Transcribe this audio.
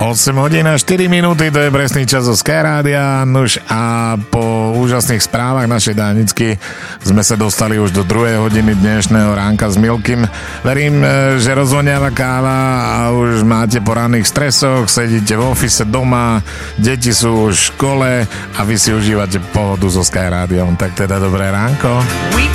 8 hodín a 4 minúty, to je presný čas zo Sky Rádia. Nuž a po úžasných správach našej Dánicky sme sa dostali už do 2. hodiny dnešného ránka s Milkym. Verím, že rozvoniava káva a už máte po ranných stresoch, sedíte v office doma, deti sú už v škole a vy si užívate pohodu so Sky Rádiom. Tak teda dobré ránko.